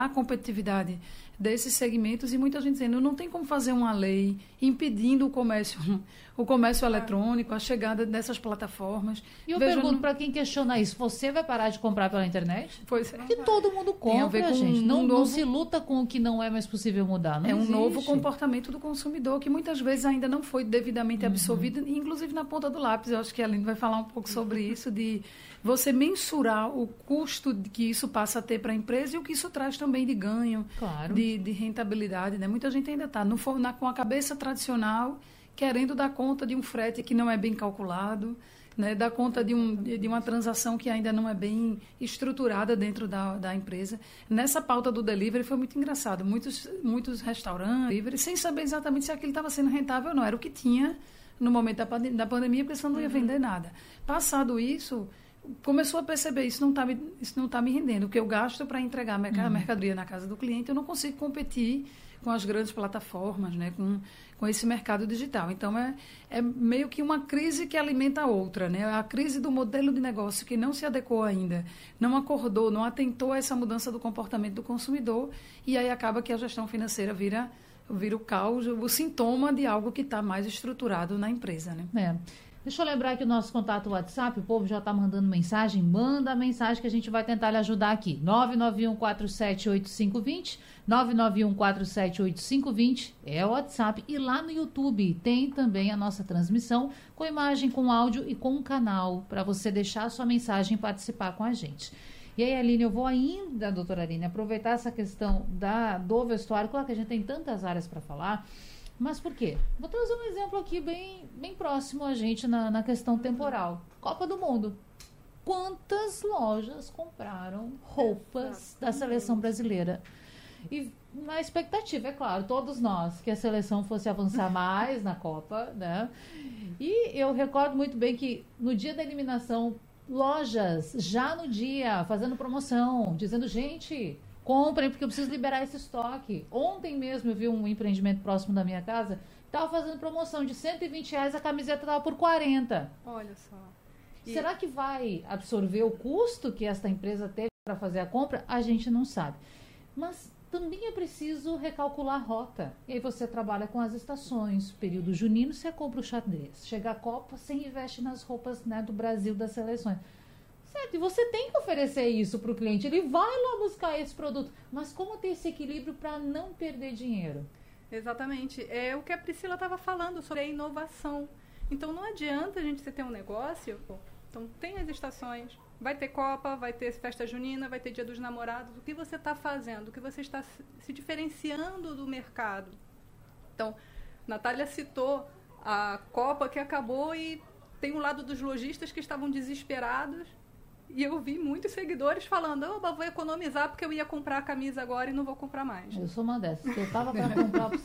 a competitividade desses segmentos e muita gente dizendo não tem como fazer uma lei impedindo o comércio eletrônico, a chegada dessas plataformas. E eu pergunto para quem questiona isso, você vai parar de comprar pela internet? Pois é. Que todo mundo compra, gente. Não se luta com o que não é mais possível mudar. Não existe. Novo comportamento do consumidor que muitas vezes ainda não foi devidamente absorvido, inclusive na ponta do lápis. Eu acho que a Aline vai falar um pouco sobre isso, de você mensurar o custo que isso passa a ter para a empresa e o que isso traz também de ganho, claro, de rentabilidade, né? Muita gente ainda está com a cabeça tradicional, querendo dar conta de um frete que não é bem calculado, né? Dar conta de uma transação que ainda não é bem estruturada dentro da empresa. Nessa pauta do delivery foi muito engraçado. Muitos restaurantes, delivery, sem saber exatamente se aquilo estava sendo rentável ou não. Era o que tinha no momento da pandemia, porque senão não ia vender nada. Passado isso, começou a perceber, isso não tá me rendendo. O que eu gasto para entregar a mercadoria na casa do cliente, eu não consigo competir com as grandes plataformas, né? com esse mercado digital. Então, é meio que uma crise que alimenta a outra, né? A crise do modelo de negócio que não se adequou ainda, não acordou, não atentou a essa mudança do comportamento do consumidor, e aí acaba que a gestão financeira vira o caos, o sintoma de algo que está mais estruturado na empresa, né? Deixa eu lembrar que o nosso contato WhatsApp, o povo já está mandando mensagem, manda a mensagem que a gente vai tentar lhe ajudar aqui. 991478520, 991478520 é o WhatsApp. E lá no YouTube tem também a nossa transmissão com imagem, com áudio e com um canal para você deixar a sua mensagem e participar com a gente. E aí, Aline, eu vou ainda, doutora Aline, aproveitar essa questão do vestuário. Claro que a gente tem tantas áreas para falar. Mas por quê? Vou trazer um exemplo aqui bem próximo a gente na questão temporal. Copa do Mundo. Quantas lojas compraram roupas da seleção brasileira? E na expectativa, é claro, todos nós, que a seleção fosse avançar mais na Copa, né? E eu recordo muito bem que no dia da eliminação, lojas já no dia fazendo promoção, dizendo, gente, comprem, porque eu preciso liberar esse estoque. Ontem mesmo eu vi um empreendimento próximo da minha casa, estava fazendo promoção de R$120, a camiseta estava por 40. Olha só. Será que vai absorver o custo que esta empresa teve para fazer a compra? A gente não sabe. Mas também é preciso recalcular a rota. E aí você trabalha com as estações, período junino, você compra o xadrez. Chega a Copa, você investe nas roupas, né, do Brasil, das seleções. Certo, e você tem que oferecer isso para o cliente. Ele vai lá buscar esse produto. Mas como ter esse equilíbrio para não perder dinheiro? Exatamente. É o que a Priscila estava falando sobre a inovação. Então, não adianta a gente ter um negócio. Então, tem as estações, vai ter Copa, vai ter festa junina, vai ter Dia dos Namorados. O que você está fazendo? O que você está se diferenciando do mercado? Então, Natália citou a Copa que acabou e tem um lado dos lojistas que estavam desesperados. E eu vi muitos seguidores falando, vou economizar porque eu ia comprar a camisa agora e não vou comprar mais. Eu sou uma dessas. Eu estava para comprar